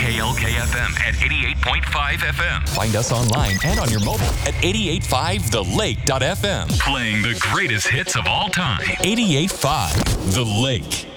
KLKFM at 88.5 FM. Find us online and on your mobile at 885thelake.fm. Playing the greatest hits of all time. 88.5 The Lake.